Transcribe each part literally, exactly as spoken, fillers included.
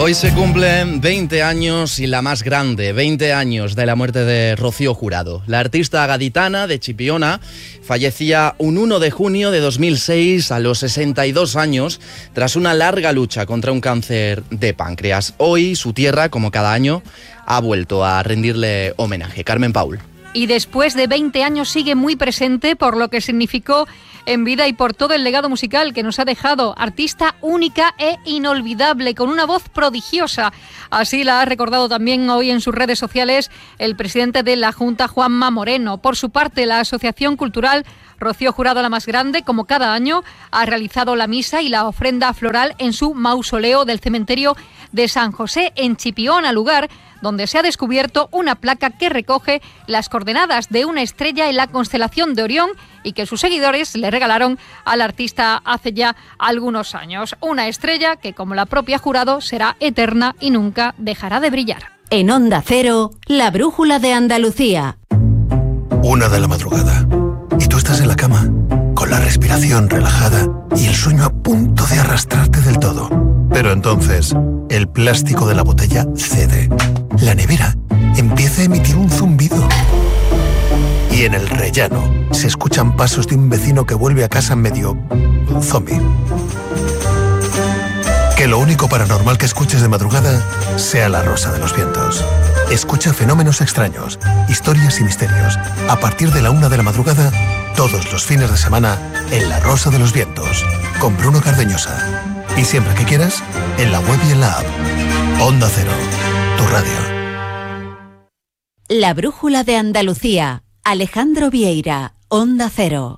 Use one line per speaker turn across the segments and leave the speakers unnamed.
Hoy se cumplen veinte años y la más grande, veinte años de la muerte de Rocío Jurado. La artista gaditana de Chipiona fallecía un uno de junio de dos mil seis a los sesenta y dos años tras una larga lucha contra un cáncer de páncreas. Hoy su tierra, como cada año, ha vuelto a rendirle homenaje. Carmen Paul.
Y después de veinte años sigue muy presente por lo que significó en vida y por todo el legado musical que nos ha dejado. Artista única e inolvidable, con una voz prodigiosa. Así la ha recordado también hoy en sus redes sociales el presidente de la Junta, Juanma Moreno. Por su parte, la Asociación Cultural Rocío Jurado, la más grande, como cada año, ha realizado la misa y la ofrenda floral en su mausoleo del cementerio de San José, en Chipiona, lugar donde se ha descubierto una placa que recoge las coordenadas de una estrella en la constelación de Orión y que sus seguidores le regalaron al artista hace ya algunos años. Una estrella que, como la propia Jurado, será eterna y nunca dejará de brillar.
En Onda Cero, la brújula de Andalucía.
Una de la madrugada. Y tú estás en la cama, con la respiración relajada y el sueño a punto de arrastrarte del todo. Pero entonces, el plástico de la botella cede. La nevera empieza a emitir un zumbido. Y en el rellano se escuchan pasos de un vecino que vuelve a casa medio zombie. Que lo único paranormal que escuches de madrugada sea la Rosa de los Vientos. Escucha fenómenos extraños, historias y misterios. A partir de la una de la madrugada, todos los fines de semana, en La Rosa de los Vientos, con Bruno Cardeñosa. Y siempre que quieras, en la web y en la app. Onda Cero, tu radio.
La brújula de Andalucía. Alejandro Vieira, Onda Cero.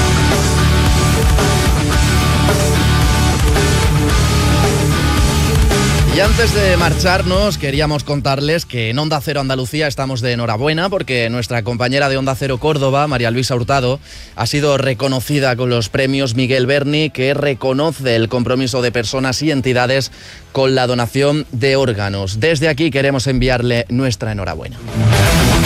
Y antes de marcharnos, queríamos contarles que en Onda Cero Andalucía estamos de enhorabuena porque nuestra compañera de Onda Cero Córdoba, María Luisa Hurtado, ha sido reconocida con los premios Miguel Berni, que reconoce el compromiso de personas y entidades con la donación de órganos. Desde aquí queremos enviarle nuestra enhorabuena.